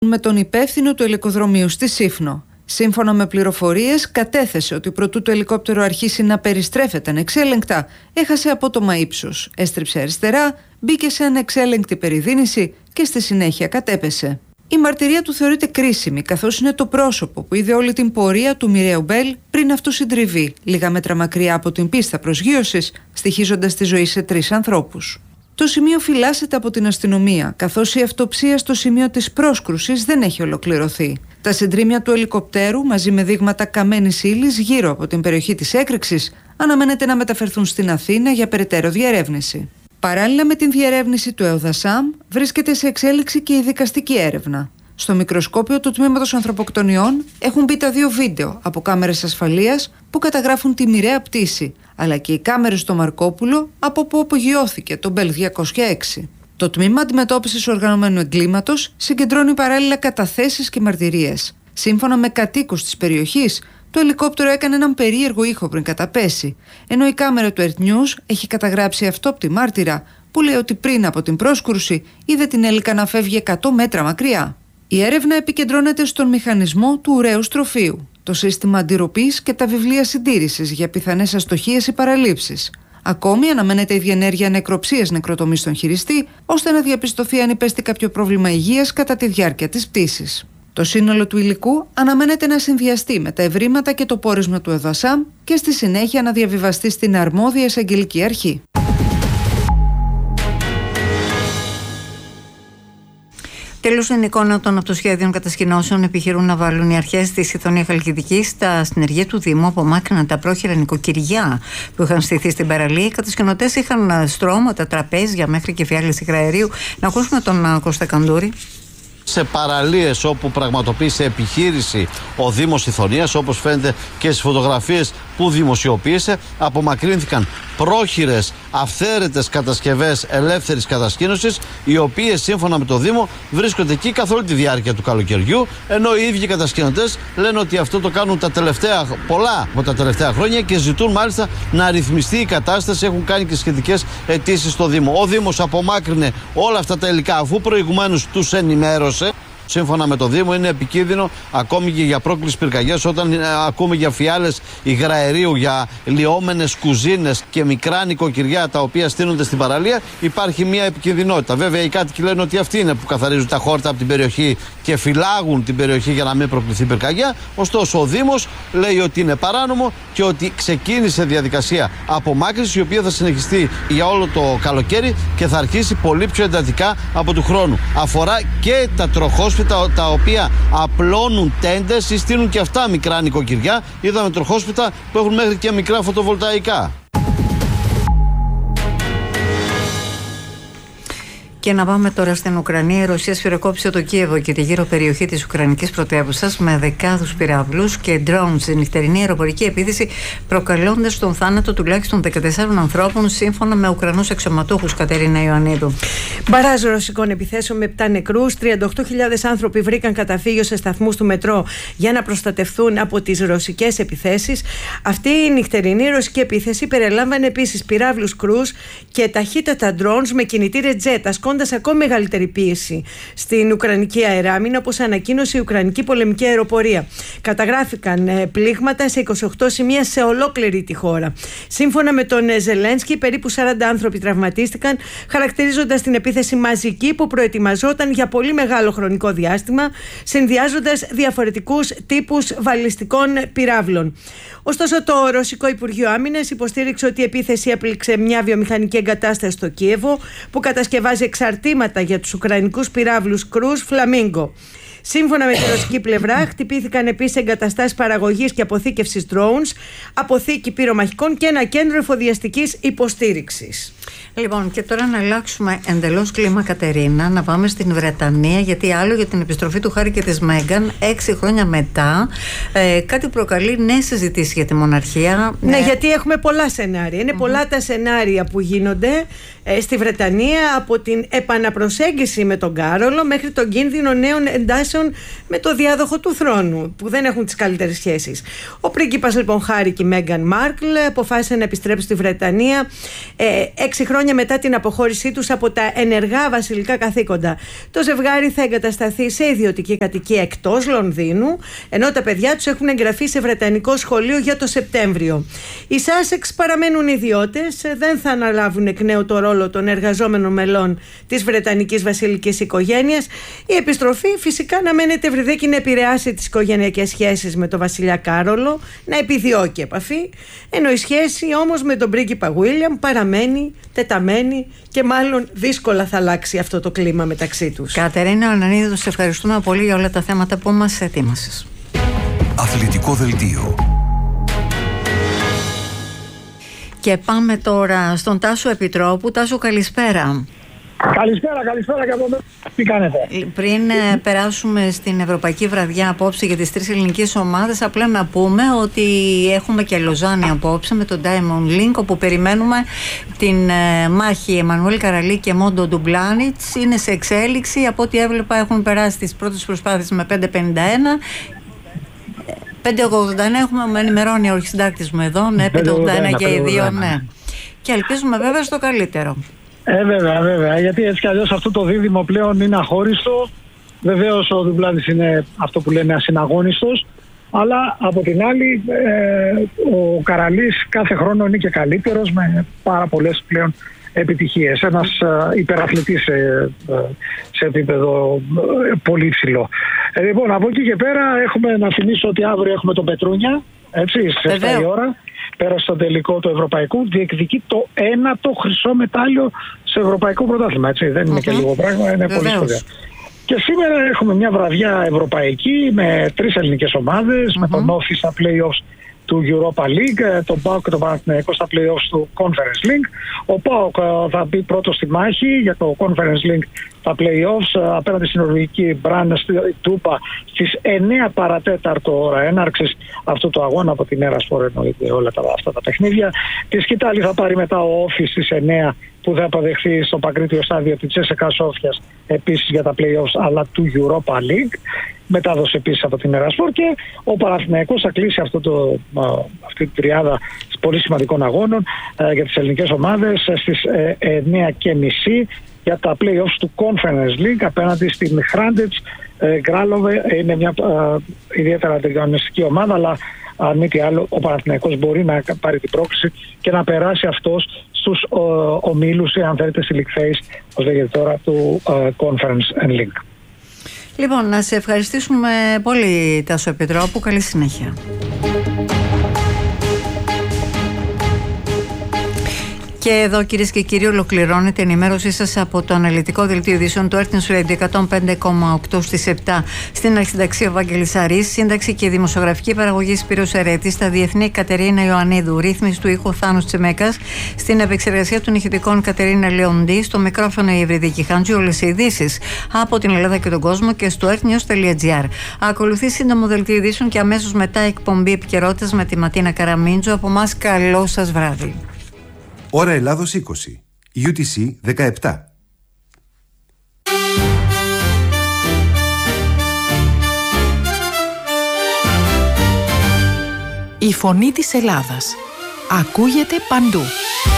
με τον υπεύθυνο του ελικοδρομίου στη Σύφνο. Σύμφωνα με πληροφορίες, κατέθεσε ότι προτού το ελικόπτερο αρχίσει να περιστρέφεται ανεξέλεγκτα, έχασε απότομα ύψος, έστριψε αριστερά, μπήκε σε ανεξέλεγκτη περιδίνηση και στη συνέχεια κατέπεσε. Η μαρτυρία του θεωρείται κρίσιμη, καθώς είναι το πρόσωπο που είδε όλη την πορεία του μοιραίου Μπέλ πριν αυτού συντριβεί, λίγα μέτρα μακριά από την πίστα προσγείωσης, στοιχίζοντας τη ζωή σε 3 ανθρώπους. Το σημείο φυλάσσεται από την αστυνομία, καθώς η αυτοψία στο σημείο της πρόσκρουσης δεν έχει ολοκληρωθεί. Τα συντρίμμια του ελικοπτέρου, μαζί με δείγματα καμένης ύλης γύρω από την περιοχή της έκρηξης, αναμένεται να μεταφερθούν στην Αθήνα για περαιτέρω διερεύνηση. Παράλληλα με την διερεύνηση του ΕΟΔΑΣΑΜ, βρίσκεται σε εξέλιξη και η δικαστική έρευνα. Στο μικροσκόπιο του τμήματος ανθρωποκτονιών έχουν μπει τα 2 βίντεο από κάμερες ασφαλείας που καταγράφουν τη μοιραία πτήση, αλλά και οι κάμερες στο Μαρκόπουλο από που απογειώθηκε το Μπέλ 206. Το τμήμα αντιμετώπισης οργανωμένου εγκλήματος συγκεντρώνει παράλληλα καταθέσεις και μαρτυρίες. Σύμφωνα με κατοίκους της περιοχής, το ελικόπτερο έκανε έναν περίεργο ήχο πριν καταπέσει, ενώ η κάμερα του Earth News έχει καταγράψει αυτόπτη μάρτυρα που λέει ότι πριν από την πρόσκρουση είδε την Έλικα να φεύγει 100 μέτρα μακριά. Η έρευνα επικεντρώνεται στον μηχανισμό του ουραίου στροφείου, το σύστημα αντιρροπής και τα βιβλία συντήρησης για πιθανές αστοχίες ή παραλήψεις. Ακόμη αναμένεται η διενέργεια νεκροψίας νεκροτομής στον χειριστή, ώστε να διαπιστωθεί αν υπέστη κάποιο πρόβλημα υγείας κατά τη διάρκεια της πτήσης. Το σύνολο του υλικού αναμένεται να συνδυαστεί με τα ευρήματα και το πόρισμα του ΕΟΔΑΣΑΜ και στη συνέχεια να διαβιβαστεί στην αρμόδια εισαγγελική αρχή. Τέλος, στην εικόνα των αυτοσχέδιων κατασκηνώσεων επιχειρούν να βάλουν οι αρχές της Ιθωνία Χαλκιδικής στα συνεργεία του Δήμου, απομάκρυναν τα πρόχειρα νοικοκυριά που είχαν στηθεί στην παραλία. Οι κατασκηνωτές είχαν στρώματα, τραπέζια μέχρι και φιάλες υγραερίου. Να ακούσουμε τον Κώστα Καντούρη. Σε παραλίες όπου πραγματοποίησε επιχείρηση ο Δήμος Ιθωνίας, όπως φαίνεται και στις φωτογραφίες που δημοσιοποίησε, απομακρύνθηκαν πρόχειρες αυθαίρετες κατασκευές ελεύθερης κατασκήνωσης, οι οποίες σύμφωνα με το Δήμο βρίσκονται εκεί καθ' όλη τη διάρκεια του καλοκαιριού, ενώ οι ίδιοι κατασκηνωτές λένε ότι αυτό το κάνουν πολλά από τα τελευταία χρόνια και ζητούν μάλιστα να ρυθμιστεί η κατάσταση. Έχουν κάνει και σχετικές αιτήσεις στο Δήμο. Ο Δήμος απομάκρυνε όλα αυτά τα υλικά αφού προηγουμένως τους ενημέρωσε. Σύμφωνα με το Δήμο, είναι επικίνδυνο ακόμη και για πρόκληση πυρκαγιάς όταν ακούμε για φιάλες υγραερίου, για λιώμενες κουζίνες και μικρά νοικοκυριά τα οποία στείνονται στην παραλία. Υπάρχει μια επικινδυνότητα. Βέβαια, οι κάτοικοι λένε ότι αυτοί είναι που καθαρίζουν τα χόρτα από την περιοχή και φυλάγουν την περιοχή για να μην προκληθεί πυρκαγιά. Ωστόσο, ο Δήμος λέει ότι είναι παράνομο και ότι ξεκίνησε διαδικασία απομάκρυνσης, η οποία θα συνεχιστεί για όλο το καλοκαίρι και θα αρχίσει πολύ πιο εντατικά από του χρόνου. Αφορά και τα τροχόσπιτα τα οποία απλώνουν τέντες ή στείλουν και αυτά μικρά νοικοκυριά. Είδαμε τροχόσπιτα που έχουν μέχρι και μικρά φωτοβολταϊκά. Και να πάμε τώρα στην Ουκρανία. Η Ρωσία σφυροκόπησε το Κίεβο και τη γύρω περιοχή της Ουκρανικής πρωτεύουσας με δεκάδους πυράβλους και drones σε νυχτερινή αεροπορική επίθεση, προκαλώντας τον θάνατο τουλάχιστον 14 ανθρώπων, σύμφωνα με Ουκρανούς αξιωματούχους. Κατερίνα Ιωαννίδου. Μπαράζ ρωσικών επιθέσεων με 7 νεκρούς. 38.000 άνθρωποι βρήκαν καταφύγιο σε σταθμούς του μετρό για να προστατευτούν από τις ρωσικές επιθέσεις. Αυτή η νυχτερινή ρωσική επίθεση περιλάμβανε επίσης πυράβλους κρούς και ταχύτατα drones με κινητήρες τζετ, ασκώντας ακόμη μεγαλύτερη πίεση στην Ουκρανική αεράμινα, όπως ανακοίνωσε η Ουκρανική πολεμική αεροπορία. Καταγράφηκαν πλήγματα σε 28 σημεία σε ολόκληρη τη χώρα. Σύμφωνα με τον Ζελένσκι, περίπου 40 άνθρωποι τραυματίστηκαν, χαρακτηρίζοντας την επίθεση μαζική που προετοιμαζόταν για πολύ μεγάλο χρονικό διάστημα, συνδυάζοντας διαφορετικούς τύπους βαλιστικών πυράβλων. Ωστόσο, το Ρωσικό Υπουργείο Άμυνας υποστήριξε ότι η επίθεση έπληξε μια βιομηχανική εγκατάσταση στο Κίεβο που κατασκευάζει εξαρτήματα για τους ουκρανικούς πυράβλους κρούς Φλαμίγκο. Σύμφωνα με τη ρωσική πλευρά, χτυπήθηκαν επίσης εγκαταστάσεις παραγωγής και αποθήκευσης drones, αποθήκη πυρομαχικών και ένα κέντρο εφοδιαστικής υποστήριξης. Λοιπόν, και τώρα να αλλάξουμε εντελώς κλίμα, Κατερίνα, να πάμε στην Βρετανία, γιατί άλλο για την επιστροφή του Χάρη και της Μέγκαν 6 χρόνια μετά, κάτι προκαλεί νέες συζητήσεις για τη μοναρχία. Ναι, γιατί έχουμε πολλά σενάρια. Είναι πολλά τα σενάρια που γίνονται στη Βρετανία, από την επαναπροσέγγιση με τον Κάρολο μέχρι τον κίνδυνο νέων εντάσεων σχέσεων με το διάδοχο του θρόνου, που δεν έχουν τις καλύτερες σχέσεις. Ο πρίγκιπας λοιπόν Χάρι και η Μέγκαν Μάρκλ αποφάσισαν να επιστρέψουν στη Βρετανία 6 χρόνια μετά την αποχώρησή τους από τα ενεργά βασιλικά καθήκοντα. Το ζευγάρι θα εγκατασταθεί σε ιδιωτική κατοικία εκτός Λονδίνου, ενώ τα παιδιά τους έχουν εγγραφεί σε βρετανικό σχολείο για το Σεπτέμβριο. Οι Σάσεξ παραμένουν ιδιώτες, δεν θα αναλάβουν εκ νέου το ρόλο των εργαζόμενων μελών της βρετανικής βασιλικής οικογένειας. Η επιστροφή φυσικά αναμένεται ευρυδίκη να επηρεάσει τις οικογενειακές σχέσεις με τον βασιλιά Κάρολο, να επιδιώκει επαφή, ενώ η σχέση όμως με τον πρίγκιπα Βίλιαμ παραμένει τεταμένη και μάλλον δύσκολα θα αλλάξει αυτό το κλίμα μεταξύ τους. Κατερίνα Ανανίδου, σε ευχαριστούμε πολύ για όλα τα θέματα που μας ετοίμασες. Αθλητικό δελτίο. Και πάμε τώρα στον Τάσο Επιτρόπου. Τάσο, καλησπέρα. Καλησπέρα και από εδώ. Τι κάνετε? Πριν περάσουμε στην Ευρωπαϊκή Βραδιά απόψε για τις 3 ελληνικές ομάδες, απλά να πούμε ότι έχουμε και Λοζάνη απόψε με τον Diamond Link, όπου περιμένουμε την μάχη Εμμανουέλ Καραλί και Μόντο Ντουμπλάνιτς. Είναι σε εξέλιξη. Από ό,τι έβλεπα έχουν περάσει τις πρώτες προσπάθειες με 5.51. 5.81 έχουμε, με ενημερώνει ο αρχισυντάκτης μου εδώ. Ναι, 5.81 και οι δύο, ναι. Και ελπίζουμε βέβαια στο καλύτερο. Βέβαια, γιατί έτσι κι αλλιώς αυτό το δίδυμο πλέον είναι αχώριστο. Βεβαίως ο Ντουμπλάνιτς είναι αυτό που λένε ασυναγώνιστος, αλλά από την άλλη ο Καραλής κάθε χρόνο είναι και καλύτερος, με πάρα πολλές πλέον επιτυχίες. Ένας υπεραθλητής σε επίπεδο πολύ ψηλό. Λοιπόν, από εκεί και πέρα έχουμε να θυμίσω ότι αύριο έχουμε τον Πετρούνια, έτσι, στις 7 η ώρα. Πέρασε στο τελικό του Ευρωπαϊκού, διεκδικεί το 1ο χρυσό μετάλλιο σε Ευρωπαϊκό Πρωτάθλημα. Έτσι, δεν είναι και λίγο πράγμα, είναι πολύ σπουδαίο. Και σήμερα έχουμε μια βραδιά ευρωπαϊκή με 3 ελληνικές ομάδες, με τον Όφη στα play-offs του Europa League, τον ΠΑΟΚ και τον Παναθηναϊκό στα play-offs του Conference League. Ο ΠΑΟΚ θα μπει πρώτο στη μάχη για το Conference League στα play-offs απέναντι στην νορβηγική Μπραν Τούπα στις 9 παρατέταρτο ώρα έναρξης αυτού του αγώνα. Από την Έρασπορ εννοείται όλα αυτά τα παιχνίδια. Τη σκητάλη θα πάρει μετά ο Όφη στις 9, που θα αποδεχθεί στο παγκρίτιο στάδιο τη Τσέσεκα Σόφιας επίσης για τα play-offs, αλλά του Europa League. Μετάδοση επίσης από την Ερασπορ, και ο Παναθηναϊκός θα κλείσει αυτή την τριάδα πολύ σημαντικών αγώνων για τις ελληνικές ομάδες στις 9.30 για τα play-offs του Conference League απέναντι στην Hrandec Kralove. Είναι μια ιδιαίτερα ανταγωνιστική ομάδα, αλλά αν μη τι άλλο ο Παναθηναϊκός μπορεί να πάρει την πρόκληση και να περάσει αυτός στους ομίλους, αν θέλετε, στη League Phase, όπως λέγεται τώρα, του Conference League. Λοιπόν, να σε ευχαριστήσουμε πολύ, Τάσο Επιτρόπου. Καλή συνέχεια. Και εδώ, κυρίες και κύριοι, ολοκληρώνεται η ενημέρωσή σας από το αναλυτικό δελτίο ειδήσεων του Earth News Radio 105,8 στις 7 στην αρχισυνταξία Βάγγελης Αρής, σύνταξη και δημοσιογραφική παραγωγή Σπύρος Ερέτης, στα διεθνή Κατερίνα Ιωαννίδου, ρύθμιση του ήχου Θάνος Τσεμέκας, στην επεξεργασία των ηχητικών Κατερίνα Λεοντή, στο μικρόφωνο η Ευρυδίκη Χάντζη. Όλες οι ειδήσεις από την Ελλάδα και τον κόσμο και στο earthnews.gr. Ακολουθεί σύντομο δελτίο ειδήσεων και αμέσως μετά εκπομπή επικαιρότητας με τη Ματίνα Καραμίντζο. Από εμάς, καλό σας βράδυ. Ώρα Ελλάδος 20, UTC 17. Η φωνή της Ελλάδας ακούγεται παντού.